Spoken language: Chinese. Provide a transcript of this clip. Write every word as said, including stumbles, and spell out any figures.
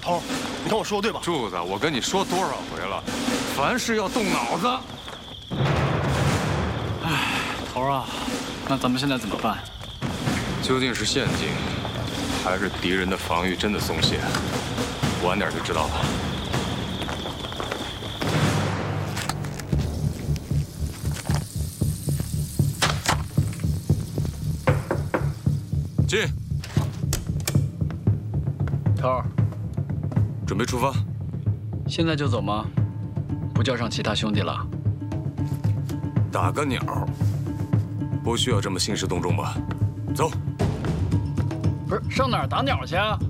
头，你看我说的对吧？ 柱子，我跟你说多少回了，凡事要动脑子。 哎，头啊，那咱们现在怎么办？ 究竟是陷阱，还是敌人的防御真的松懈？晚点就知道了。进。 头儿， 准备出发。 现在就走吗？不叫上其他兄弟了？ 打个鸟，不需要这么兴师动众吧？走。 不是，上哪儿打鸟去啊？